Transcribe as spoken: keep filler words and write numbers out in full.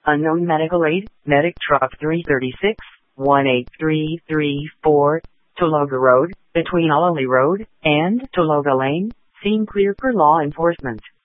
Unknown medical aid, medic truck three thirty-six, one eight three three four, Tologa Road, between Ollaley Road and Tologa Lane, scene clear for law enforcement.